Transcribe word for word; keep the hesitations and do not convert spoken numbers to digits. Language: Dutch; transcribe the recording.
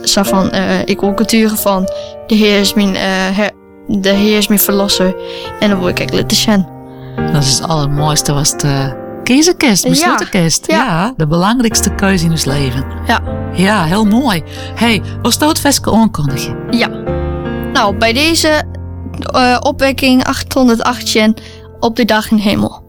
zo van, uh, ik wil culturen van, de Heer is mijn, uh, her, de Heer is mijn verlosser. En dan word ik eigenlijk te zijn. Dat is het allermooiste, was de keuzekist, besluitenkist. Ja. ja, de belangrijkste keuze in ons leven. Ja. Ja, heel mooi. Hey, was dat het Veske aankondigen? Ja. Nou, bij deze uh, opwekking achthonderdachttien op de dag in de hemel.